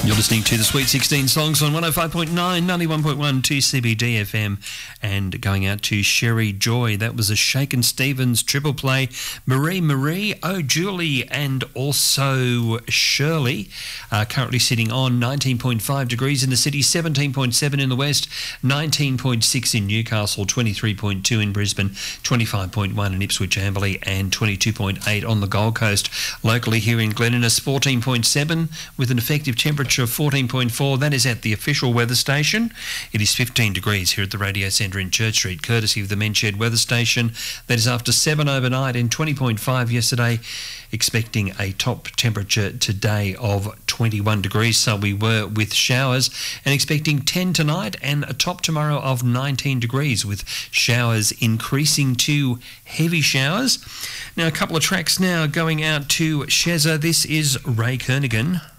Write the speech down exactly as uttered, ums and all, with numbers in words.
You're listening to the Sweet sixteen songs on one oh five point nine, ninety-one point one to C B D F M, and going out to Sherry Joy. That was a Shakin' Stevens triple play. Marie Marie, Oh Julie, and also Shirley. Uh, currently sitting on nineteen point five degrees in the city, seventeen point seven in the west, nineteen point six in Newcastle, twenty-three point two in Brisbane, twenty-five point one in Ipswich Amberley, and twenty-two point eight on the Gold Coast. Locally here in Glen Innes, fourteen point seven with an effective temperature of fourteen point four. That is at the official weather station. It is fifteen degrees here at the Radio Centre in Church Street, courtesy of the Menshed Weather Station. That is after seven overnight and twenty point five yesterday. Expecting a top temperature today of twenty-one degrees, so we were with showers, and expecting ten tonight and a top tomorrow of nineteen degrees, with showers increasing to heavy showers. Now a couple of tracks now going out to Shezza. This is Ray Kernaghan.